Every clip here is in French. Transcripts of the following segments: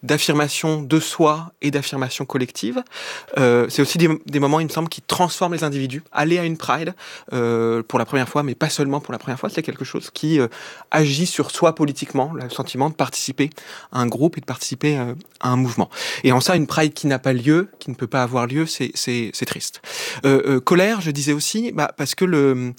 d'affirmation de soi et d'affirmation collective. C'est aussi des moments, il me semble, qui transforment les individus. Aller à une Pride pour la première fois, mais pas seulement pour la première fois, c'est quelque chose qui agit sur soi politiquement, le sentiment de participer à un groupe et de participer à un mouvement. Et en ça, une Pride qui n'a pas lieu, qui ne peut pas avoir lieu, c'est triste. Colère, je disais aussi, parce que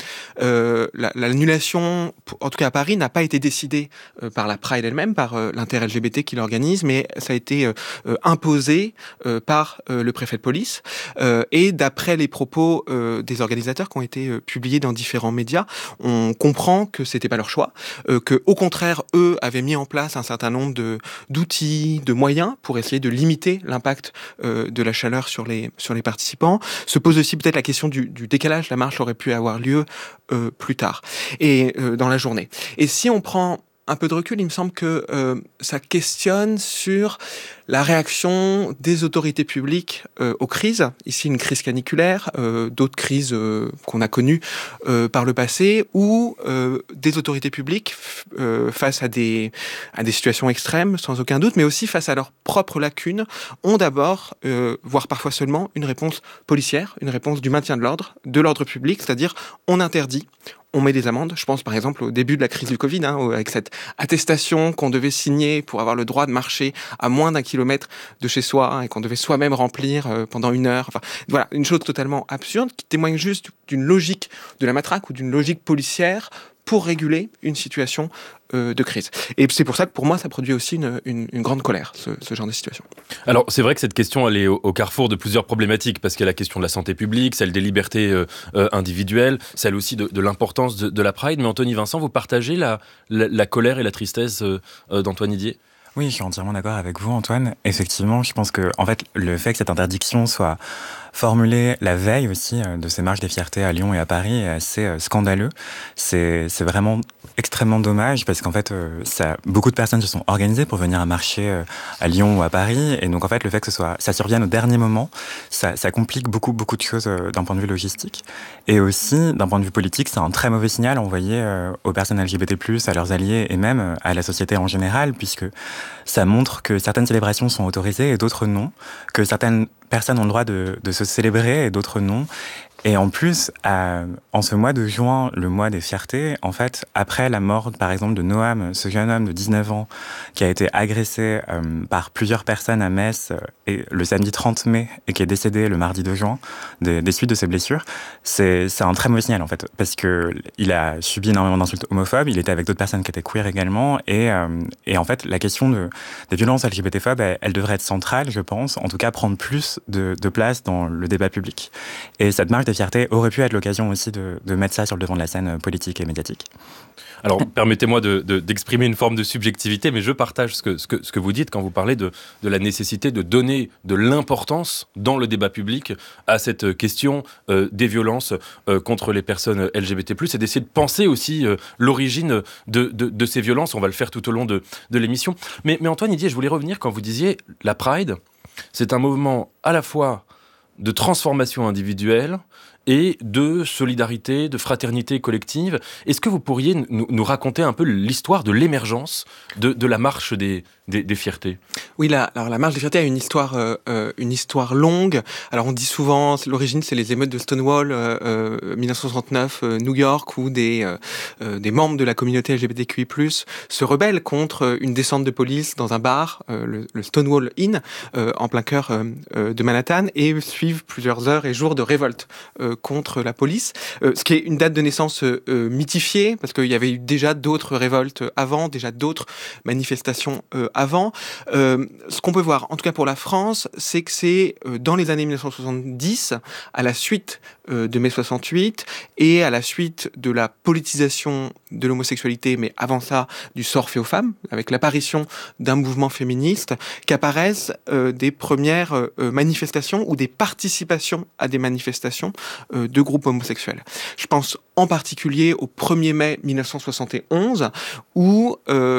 l'annulation, en tout cas à Paris, n'a pas été décidée par la Pride elle-même, par l'inter-LGBT qui l'organise, mais ça a été imposé par le préfet de police. Et d'après les propos des organisateurs qui ont été publiés dans différents médias, on comprend que c'était pas leur choix, que au contraire, eux avaient mis en place un certain nombre d'outils, de moyens pour essayer de limiter l'impact de la chaleur sur les participants. Se pose aussi peut-être la question du décalage. La marche aurait pu avoir lieu plus tard et dans la journée. Et si on prend un peu de recul, il me semble que ça questionne sur la réaction des autorités publiques aux crises. Ici, une crise caniculaire, d'autres crises qu'on a connues par le passé, où des autorités publiques, face à des situations extrêmes, sans aucun doute, mais aussi face à leurs propres lacunes, ont d'abord, voire parfois seulement, une réponse policière, une réponse du maintien de l'ordre public, c'est-à-dire on interdit, on met des amendes. Je pense par exemple au début de la crise du Covid, avec cette attestation qu'on devait signer pour avoir le droit de marcher à moins d'1 kilomètre de chez soi et qu'on devait soi-même remplir pendant 1 heure. Enfin, voilà, une chose totalement absurde qui témoigne juste d'une logique de la matraque ou d'une logique policière pour réguler une situation de crise. Et c'est pour ça que pour moi, ça produit aussi une grande colère, ce genre de situation. Alors, c'est vrai que cette question, elle est au carrefour de plusieurs problématiques, parce qu'il y a la question de la santé publique, celle des libertés individuelles, celle aussi de l'importance de la Pride. Mais Anthony Vincent, vous partagez la colère et la tristesse d'Antoine Didier ? Oui, je suis entièrement d'accord avec vous, Antoine. Effectivement, je pense que, en fait, le fait que cette interdiction soit formulée la veille aussi de ces marches des fiertés à Lyon et à Paris est assez scandaleux. C'est vraiment extrêmement dommage parce qu'en fait, beaucoup de personnes se sont organisées pour venir marcher à Lyon ou à Paris. Et donc, en fait, le fait que ça survienne au dernier moment, ça complique beaucoup de choses d'un point de vue logistique. Et aussi, d'un point de vue politique, c'est un très mauvais signal envoyé aux personnes LGBT+, à leurs alliés et même à la société en général, puisque ça montre que certaines célébrations sont autorisées et d'autres non, que certaines personnes ont le droit de se célébrer et d'autres non. Et en plus, en ce mois de juin, le mois des fiertés, en fait, après la mort, par exemple, de Noam, ce jeune homme de 19 ans qui a été agressé par plusieurs personnes à Metz le samedi 30 mai et qui est décédé le mardi 2 juin des suites de ses blessures, c'est un très mauvais signal, en fait, parce qu'il a subi énormément d'insultes homophobes, il était avec d'autres personnes qui étaient queer également, et en fait, la question des violences LGBT-phobes, elle devrait être centrale, je pense, en tout cas prendre plus de place dans le débat public. Et cette marche des fierté aurait pu être l'occasion aussi de mettre ça sur le devant de la scène politique et médiatique. Alors, permettez-moi d'exprimer une forme de subjectivité, mais je partage ce que vous dites quand vous parlez de la nécessité de donner de l'importance dans le débat public à cette question des violences contre les personnes LGBT+, et d'essayer de penser aussi l'origine de ces violences. On va le faire tout au long de l'émission. Mais Antoine Didier, je voulais revenir quand vous disiez la Pride, c'est un mouvement à la fois de transformation individuelle et de solidarité, de fraternité collective. Est-ce que vous pourriez nous raconter un peu l'histoire de l'émergence de la marche des fiertés ? Oui, alors la marche des fiertés a une histoire longue. Alors on dit souvent, l'origine c'est les émeutes de Stonewall, 1969, New York, où des membres de la communauté LGBTQI+, se rebellent contre une descente de police dans un bar, le Stonewall Inn, en plein cœur de Manhattan, et suivent plusieurs heures et jours de révolte contre la police, ce qui est une date de naissance mythifiée, parce qu'il y avait eu déjà d'autres révoltes avant, déjà d'autres manifestations avant. Ce qu'on peut voir, en tout cas pour la France, c'est que c'est dans les années 1970, à la suite de mai 68, et à la suite de la politisation de l'homosexualité, mais avant ça, du sort fait aux femmes, avec l'apparition d'un mouvement féministe, qu'apparaissent des premières manifestations ou des participations à des manifestations de groupes homosexuels. Je pense en particulier au 1er mai 1971, où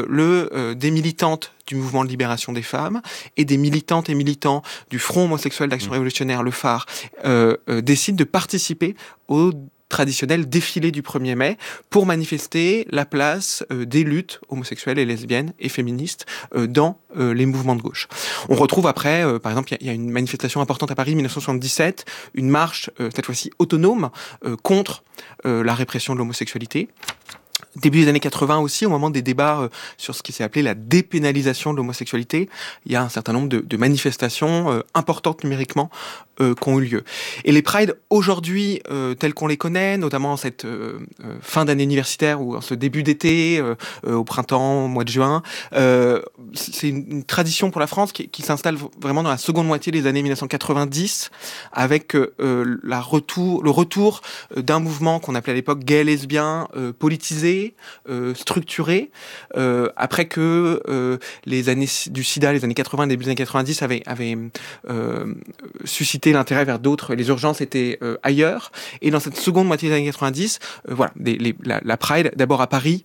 des militantes du mouvement de libération des femmes et des militantes et militants du Front homosexuel d'action révolutionnaire, le phare, décident de participer au traditionnel défilé du 1er mai pour manifester la place des luttes homosexuelles et lesbiennes et féministes dans les mouvements de gauche. On retrouve après, par exemple, il y a une manifestation importante à Paris en 1977, une marche, cette fois-ci autonome, contre la répression de l'homosexualité. Début des années 80 aussi, au moment des débats sur ce qui s'est appelé la dépénalisation de l'homosexualité, il y a un certain nombre de manifestations importantes numériquement qui ont eu lieu. Et les Prides aujourd'hui, tels qu'on les connaît, notamment en cette fin d'année universitaire ou en ce début d'été, au printemps, au mois de juin, c'est une tradition pour la France qui s'installe vraiment dans la seconde moitié des années 1990, avec le retour d'un mouvement qu'on appelait à l'époque gay lesbien, politisé, structuré, après que les années du sida, les années 80, début des années 90 avaient suscité l'intérêt vers d'autres, les urgences étaient ailleurs, et dans cette seconde moitié des années 90, voilà, la Pride, d'abord à Paris,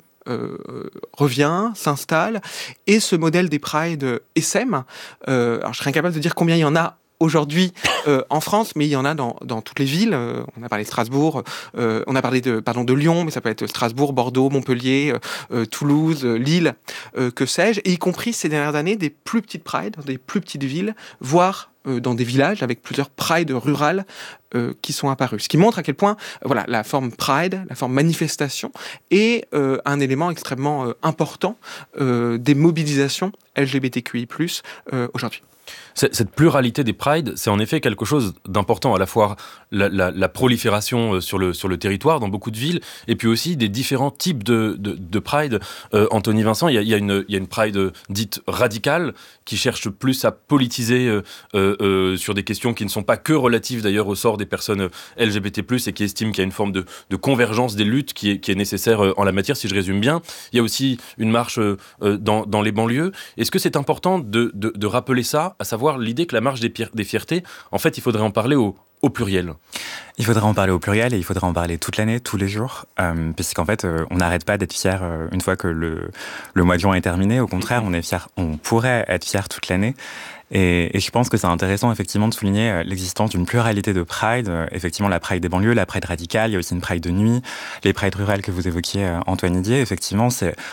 revient, s'installe, et ce modèle des Pride SM, alors je serais incapable de dire combien il y en a aujourd'hui en France, mais il y en a dans toutes les villes. On a parlé de Strasbourg, on a parlé de Lyon, mais ça peut être Strasbourg, Bordeaux, Montpellier, Toulouse, Lille, que sais-je, et y compris ces dernières années des plus petites prides, dans des plus petites villes, voire dans des villages avec plusieurs prides rurales qui sont apparues. Ce qui montre à quel point voilà, la forme pride, la forme manifestation est un élément extrêmement important des mobilisations LGBTQI+, aujourd'hui. Cette pluralité des prides, c'est en effet quelque chose d'important, à la fois la prolifération sur le territoire dans beaucoup de villes, et puis aussi des différents types de pride. Anthony Vincent, il y a une pride dite radicale qui cherche plus à politiser sur des questions qui ne sont pas que relatives d'ailleurs au sort des personnes LGBT+, et qui estime qu'il y a une forme de convergence des luttes qui est nécessaire en la matière, si je résume bien. Il y a aussi une marche dans les banlieues. Est-ce que c'est important de rappeler ça, à savoir l'idée que la marche des fiertés, en fait, il faudrait en parler au pluriel? Il faudrait en parler au pluriel et il faudrait en parler toute l'année, tous les jours, puisqu'en fait, on n'arrête pas d'être fier une fois que le mois de juin est terminé. Au contraire, on est fier, on pourrait être fier toute l'année. Et je pense que c'est intéressant effectivement de souligner l'existence d'une pluralité de pride. Effectivement, la pride des banlieues, la pride radicale, il y a aussi une pride de nuit, les prides rurales que vous évoquiez, Antoine Didier. Effectivement,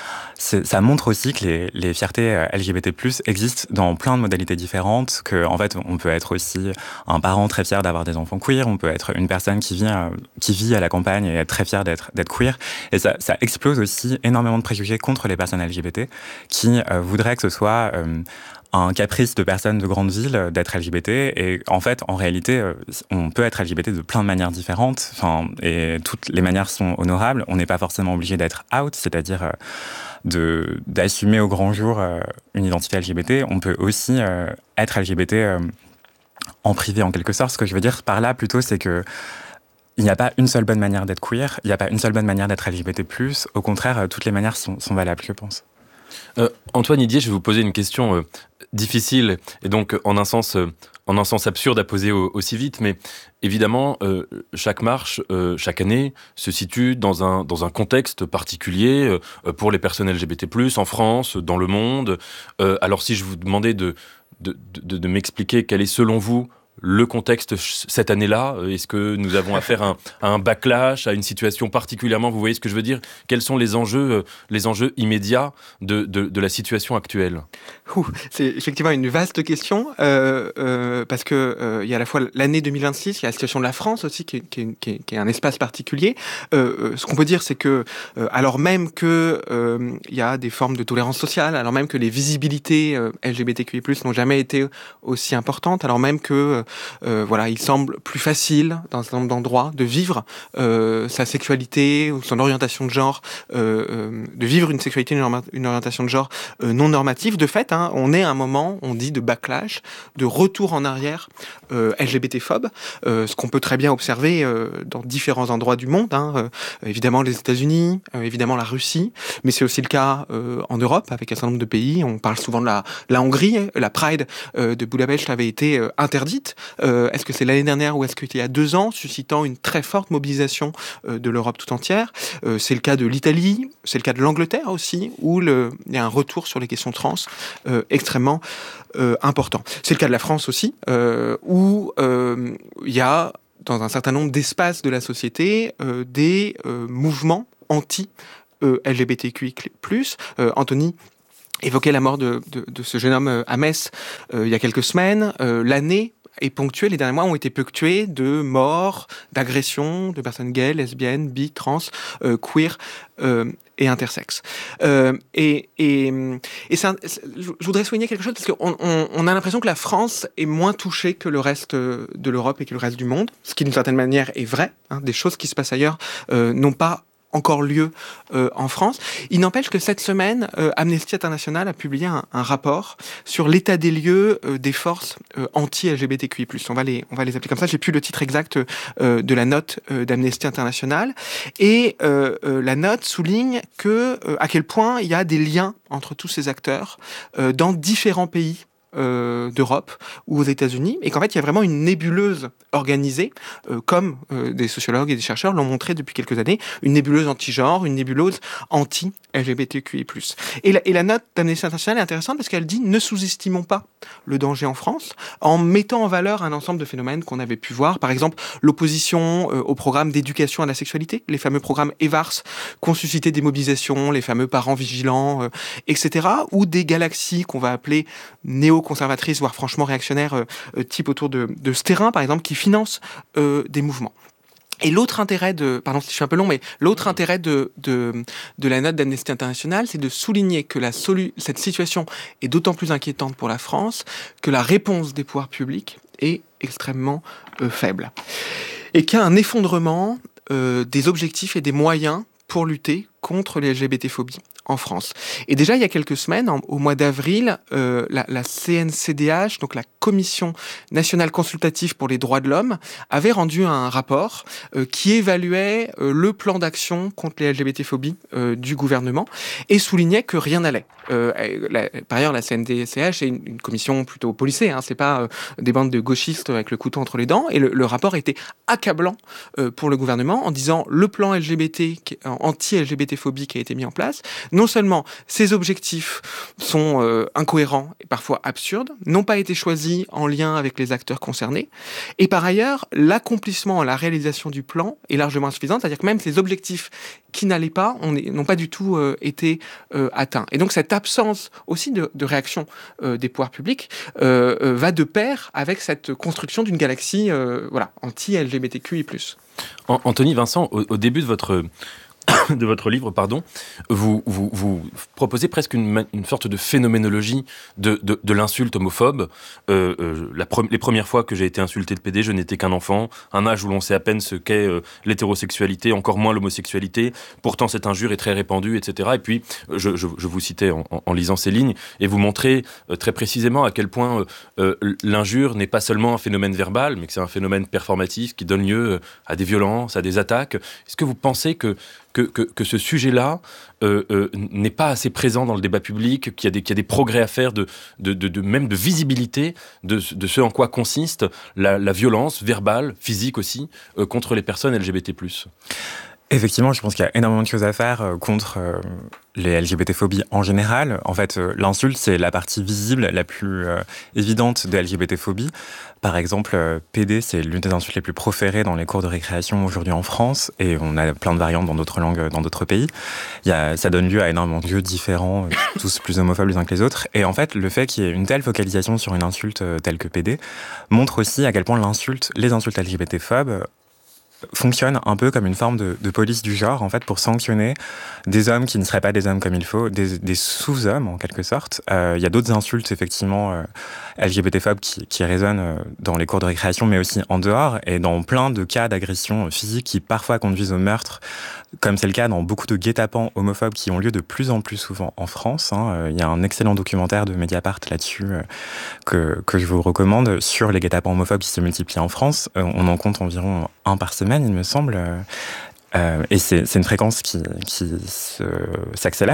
ça montre aussi que les fiertés LGBT+ existent dans plein de modalités différentes, que en fait, on peut être aussi un parent très fier d'avoir des enfants queer, on peut être une personne qui vit à la campagne et être très fier d'être queer. Et ça explose aussi énormément de préjugés contre les personnes LGBT qui voudraient que ce soit un caprice de personnes de grandes villes d'être LGBT, et en fait, en réalité, on peut être LGBT de plein de manières différentes, et toutes les manières sont honorables. On n'est pas forcément obligé d'être out, c'est-à-dire d'assumer au grand jour une identité LGBT. On peut aussi être LGBT en privé, en quelque sorte. Ce que je veux dire par là, plutôt, c'est que il n'y a pas une seule bonne manière d'être queer, il n'y a pas une seule bonne manière d'être LGBT+. Au contraire, toutes les manières sont valables, je pense. Antoine Didier, je vais vous poser une question difficile et donc en un sens absurde à poser aussi vite, mais évidemment chaque marche chaque année se situe dans un contexte particulier pour les personnes LGBT+, en France, dans le monde. Alors si je vous demandais de m'expliquer quel est selon vous le contexte cette année-là, est-ce que nous avons affaire à un backlash, à une situation particulièrement, vous voyez ce que je veux dire? Quels sont les enjeux immédiats de la situation actuelle? C'est effectivement une vaste question, parce que il y a à la fois l'année 2026, il y a la situation de la France aussi, qui est un espace particulier. Ce qu'on peut dire, c'est que alors même que il y a des formes de tolérance sociale, alors même que les visibilités LGBTQI+ n'ont jamais été aussi importantes, alors même que voilà, il semble plus facile dans un certain nombre d'endroits de vivre sa sexualité ou son orientation de genre, de vivre une sexualité, une orientation de genre non normative. De fait, on est à un moment, on dit, de backlash, de retour en arrière LGBT-phobe, ce qu'on peut très bien observer dans différents endroits du monde, évidemment les États-Unis, évidemment la Russie, mais c'est aussi le cas en Europe avec un certain nombre de pays. On parle souvent de la Hongrie. La Pride de Budapest avait été interdite. Est-ce que c'est l'année dernière ou est-ce qu'il y a 2 ans, suscitant une très forte mobilisation de l'Europe tout entière. C'est le cas de l'Italie, c'est le cas de l'Angleterre aussi, où il y a un retour sur les questions trans extrêmement important. C'est le cas de la France aussi, où il y a dans un certain nombre d'espaces de la société des mouvements anti-LGBTQI+. Anthony évoquait la mort de ce jeune homme à Metz il y a quelques semaines. L'année est ponctuée, les derniers mois ont été ponctués de morts, d'agressions de personnes gays, lesbiennes, bi, trans, queer et intersexes. Je voudrais souligner quelque chose parce qu'on a l'impression que la France est moins touchée que le reste de l'Europe et que le reste du monde, ce qui d'une certaine manière est vrai. Des choses qui se passent ailleurs n'ont pas encore lieu en France. Il n'empêche que cette semaine, Amnesty International a publié un rapport sur l'état des lieux des forces anti-LGBTQI+. On va les appeler comme ça. J'ai plus le titre exact de la note d'Amnesty International. Et la note souligne à quel point il y a des liens entre tous ces acteurs dans différents pays d'Europe ou aux États-Unis, et qu'en fait il y a vraiment une nébuleuse organisée, comme des sociologues et des chercheurs l'ont montré depuis quelques années, une nébuleuse anti-genre, une nébuleuse anti-LGBTQI+. Et la note d'Amnesty International est intéressante parce qu'elle dit ne sous-estimons pas le danger en France, en mettant en valeur un ensemble de phénomènes qu'on avait pu voir, par exemple l'opposition au programme d'éducation à la sexualité, les fameux programmes EVARS qui ont suscité des mobilisations, les fameux parents vigilants, etc., ou des galaxies qu'on va appeler néo-conservatrices, voire franchement réactionnaires, type autour de Sterrin, par exemple, qui financent des mouvements. Et l'autre intérêt pardon si je suis un peu long, mais l'autre intérêt de la note d'Amnesty International, c'est de souligner que cette situation est d'autant plus inquiétante pour la France que la réponse des pouvoirs publics est extrêmement faible. Et qu'il y a un effondrement des objectifs et des moyens pour lutter contre les LGBT-phobies en France. Et déjà, il y a quelques semaines, au mois d'avril, la CNCDH, donc la Commission nationale consultative pour les droits de l'homme, avait rendu un rapport qui évaluait le plan d'action contre les LGBT-phobies du gouvernement et soulignait que rien n'allait. Par ailleurs, la CNDCH est une commission plutôt policée, c'est pas des bandes de gauchistes avec le couteau entre les dents, et le rapport était accablant pour le gouvernement en disant le plan anti-LGBT-phobie qui a été mis en place, non seulement ces objectifs sont incohérents et parfois absurdes, n'ont pas été choisis en lien avec les acteurs concernés, et par ailleurs, l'accomplissement, la réalisation du plan est largement insuffisante, c'est-à-dire que même ces objectifs qui n'allaient pas n'ont pas du tout été atteints. Et donc cette absence aussi de réaction des pouvoirs publics va de pair avec cette construction d'une galaxie anti-LGBTQI+. Anthony, Vincent, au début de votre livre, vous proposez presque une sorte de phénoménologie de l'insulte homophobe. Les premières fois que j'ai été insulté de PD, je n'étais qu'un enfant, un âge où l'on sait à peine ce qu'est l'hétérosexualité, encore moins l'homosexualité. Pourtant, cette injure est très répandue, etc. Et puis, je vous citais en lisant ces lignes, et vous montrez très précisément à quel point l'injure n'est pas seulement un phénomène verbal, mais que c'est un phénomène performatif qui donne lieu à des violences, à des attaques. Est-ce que vous pensez que ce sujet-là n'est pas assez présent dans le débat public, qu'il y a des progrès à faire même de visibilité de ce en quoi consiste la violence verbale, physique aussi, contre les personnes LGBT+. Effectivement, je pense qu'il y a énormément de choses à faire contre les LGBT-phobies en général. En fait, l'insulte, c'est la partie visible, la plus évidente de LGBT-phobie. Par exemple, PD, c'est l'une des insultes les plus proférées dans les cours de récréation aujourd'hui en France, et on a plein de variantes dans d'autres langues, dans d'autres pays. Ça donne lieu à énormément de lieux différents, tous plus homophobes les uns que les autres. Et en fait, le fait qu'il y ait une telle focalisation sur une insulte telle que PD montre aussi à quel point les insultes LGBT-phobes fonctionne un peu comme une forme de police du genre, en fait, pour sanctionner des hommes qui ne seraient pas des hommes comme il faut, des sous-hommes, en quelque sorte. Il y a d'autres insultes, effectivement, LGBT-phobes qui résonnent dans les cours de récréation, mais aussi en dehors, et dans plein de cas d'agression physique qui parfois conduisent au meurtre, comme c'est le cas dans beaucoup de guet-apens homophobes qui ont lieu de plus en plus souvent en France. Il y a un excellent documentaire de Mediapart là-dessus que je vous recommande sur les guet-apens homophobes qui se multiplient en France. On en compte environ un par semaine, il me semble. Et c'est une fréquence qui s'accélère.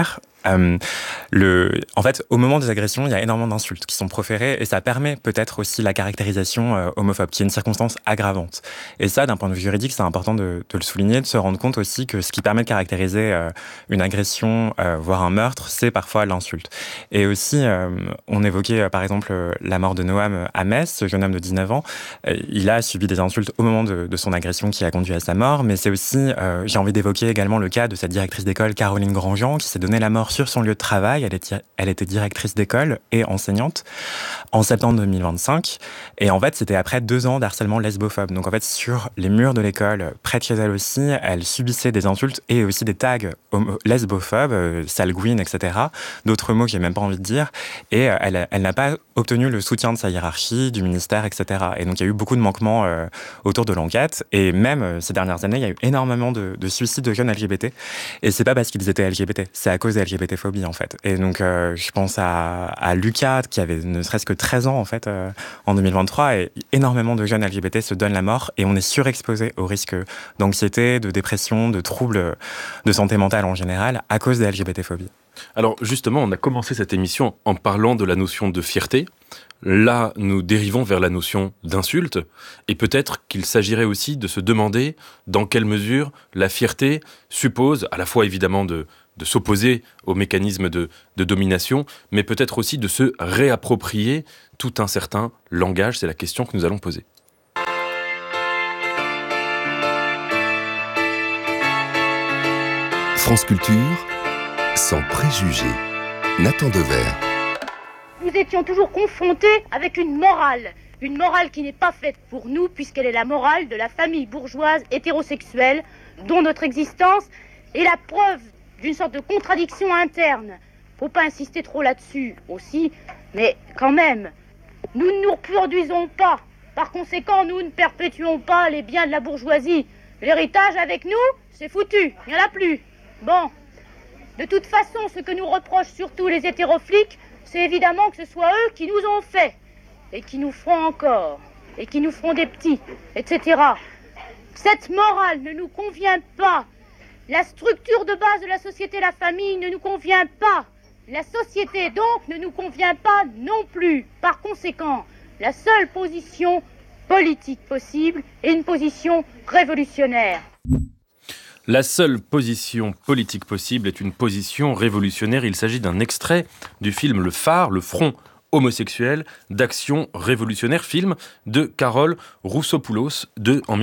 En fait, au moment des agressions, il y a énormément d'insultes qui sont proférées et ça permet peut-être aussi la caractérisation homophobe, qui est une circonstance aggravante. Et ça, d'un point de vue juridique, c'est important de le souligner, de se rendre compte aussi que ce qui permet de caractériser une agression, voire un meurtre, c'est parfois l'insulte. Et aussi, on évoquait par exemple la mort de Noam à Metz, ce jeune homme de 19 ans. Il a subi des insultes au moment de son agression qui a conduit à sa mort, mais c'est aussi, j'ai envie d'évoquer également le cas de cette directrice d'école, Caroline Grandjean, qui s'est donné la mort sur son lieu de travail. Elle était directrice d'école et enseignante en septembre 2025. Et en fait, c'était après 2 ans d'harcèlement lesbophobe. Donc en fait, sur les murs de l'école, près de chez elle aussi, elle subissait des insultes et aussi des tags lesbophobes, sale gouine, etc. D'autres mots que j'ai même pas envie de dire. Et elle n'a pas obtenu le soutien de sa hiérarchie, du ministère, etc. Et donc il y a eu beaucoup de manquements autour de l'enquête. Et même ces dernières années, il y a eu énormément de suicides de jeunes LGBT. Et c'est pas parce qu'ils étaient LGBT, c'est à cause de LGBT-phobie en fait. Et donc je pense à Lucas qui avait ne serait-ce que 13 ans en fait en 2023 et énormément de jeunes LGBT se donnent la mort et on est surexposé au risque d'anxiété, de dépression, de troubles de santé mentale en général à cause des LGBT-phobies. Alors justement, on a commencé cette émission en parlant de la notion de fierté. Là, nous dérivons vers la notion d'insulte, et peut-être qu'il s'agirait aussi de se demander dans quelle mesure la fierté suppose, à la fois évidemment de s'opposer aux mécanismes de domination, mais peut-être aussi de se réapproprier tout un certain langage. C'est la question que nous allons poser. France Culture, sans préjugés. Nathan Devers. Nous étions toujours confrontés avec une morale qui n'est pas faite pour nous, puisqu'elle est la morale de la famille bourgeoise hétérosexuelle, dont notre existence est la preuve d'une sorte de contradiction interne. Faut pas insister trop là-dessus aussi, mais quand même, nous ne nous reproduisons pas. Par conséquent, nous ne perpétuons pas les biens de la bourgeoisie. L'héritage avec nous, c'est foutu, il n'y en a plus. Bon, de toute façon, ce que nous reprochent surtout les hétéroflics, c'est évidemment que ce soit eux qui nous ont fait, et qui nous feront encore, et qui nous feront des petits, etc. Cette morale ne nous convient pas. La structure de base de la société, la famille, ne nous convient pas. La société, donc, ne nous convient pas non plus. Par conséquent, la seule position politique possible est une position révolutionnaire. La seule position politique possible est une position révolutionnaire. Il s'agit d'un extrait du film Le Phare, le front homosexuel d'action révolutionnaire, film de Carole Roussopoulos en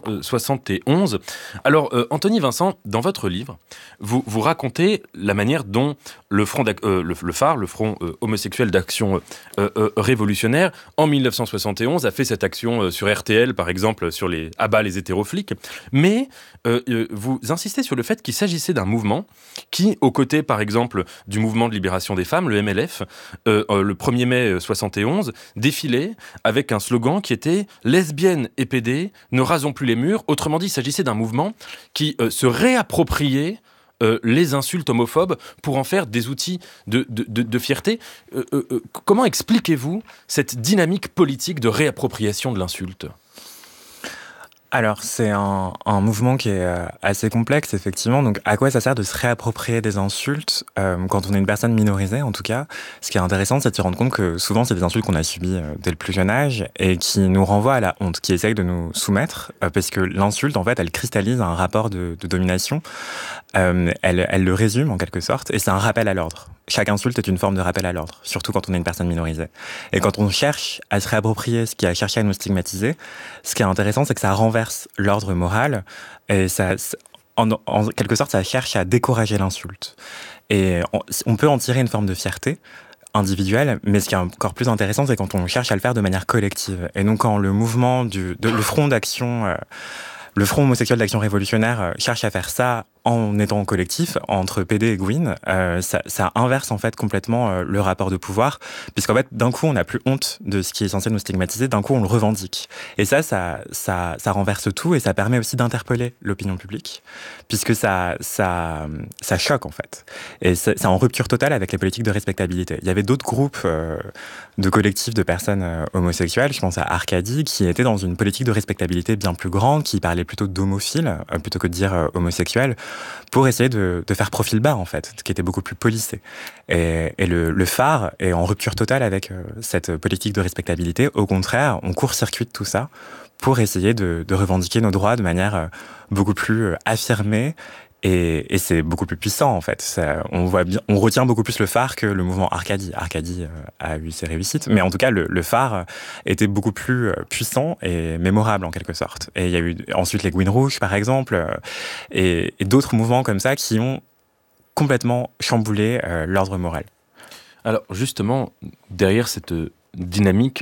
1971. Alors, Anthony Vincent, dans votre livre, vous racontez la manière dont le Phare, le front homosexuel d'action révolutionnaire, en 1971, a fait cette action sur RTL, par exemple, sur les « abat les hétéroflics », mais vous insistez sur le fait qu'il s'agissait d'un mouvement qui, aux côtés, par exemple, du mouvement de libération des femmes, le MLF, le 1er mai 71, défilait avec un slogan qui était « Lesbiennes et PD, ne rasons plus les murs ». Autrement dit, il s'agissait d'un mouvement qui se réappropriait les insultes homophobes pour en faire des outils de fierté. Comment expliquez-vous cette dynamique politique de réappropriation de l'insulte ? Alors, c'est un mouvement qui est assez complexe, effectivement. Donc, à quoi ça sert de se réapproprier des insultes quand on est une personne minorisée, en tout cas? Ce qui est intéressant, c'est de se rendre compte que souvent, c'est des insultes qu'on a subies dès le plus jeune âge et qui nous renvoient à la honte, qui essayent de nous soumettre, parce que l'insulte, en fait, elle cristallise un rapport de domination. Elle le résume, en quelque sorte, et c'est un rappel à l'ordre. Chaque insulte est une forme de rappel à l'ordre, surtout quand on est une personne minorisée. Et quand on cherche à se réapproprier ce qui a cherché à nous stigmatiser, ce qui est intéressant, c'est que ça renverse l'ordre moral, et ça, en quelque sorte, ça cherche à décourager l'insulte. Et on peut en tirer une forme de fierté individuelle, mais ce qui est encore plus intéressant, c'est quand on cherche à le faire de manière collective. Et donc quand le mouvement le front d'action... Le Front homosexuel d'action révolutionnaire cherche à faire ça en étant collectif, entre PD et Gwyn. Ça inverse en fait complètement le rapport de pouvoir, puisqu'en fait, d'un coup, on n'a plus honte de ce qui est censé nous stigmatiser, d'un coup, on le revendique. Et ça renverse tout, et ça permet aussi d'interpeller l'opinion publique, puisque ça choque en fait. Et c'est en rupture totale avec les politiques de respectabilité. Il y avait d'autres groupes de collectifs de personnes homosexuelles, je pense à Arcadie, qui étaient dans une politique de respectabilité bien plus grande, qui parlait plutôt d'homophiles, plutôt que de dire homosexuels. pour essayer de faire profil bas, en fait, qui était beaucoup plus policé. Et le phare est en rupture totale avec cette politique de respectabilité. Au contraire, on court-circuite tout ça pour essayer de revendiquer nos droits de manière beaucoup plus affirmée. Et c'est beaucoup plus puissant, en fait. On retient beaucoup plus le phare que le mouvement Arcadie. Arcadie a eu ses réussites, mais en tout cas, le phare était beaucoup plus puissant et mémorable, en quelque sorte. Et il y a eu ensuite les Gouines Rouges, par exemple, et d'autres mouvements comme ça qui ont complètement chamboulé l'ordre moral. Alors, justement, derrière cette dynamique